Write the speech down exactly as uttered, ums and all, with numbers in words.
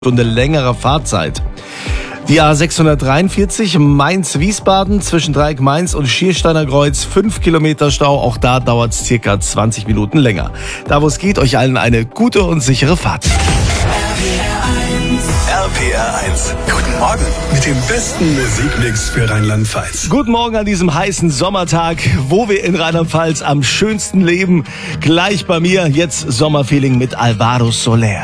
Stunde längere Fahrzeit. Die A sechshundertdreiundvierzig Mainz-Wiesbaden zwischen Dreieck-Mainz und Schiersteiner Kreuz, fünf Kilometer Stau. Auch da dauert es circa zwanzig Minuten länger. Da wo es geht, euch allen eine gute und sichere Fahrt. R P R eins. Guten Morgen mit dem besten Musikmix für Rheinland-Pfalz. Guten Morgen an diesem heißen Sommertag, wo wir in Rheinland-Pfalz am schönsten leben. Gleich bei mir jetzt Sommerfeeling mit Alvaro Soler.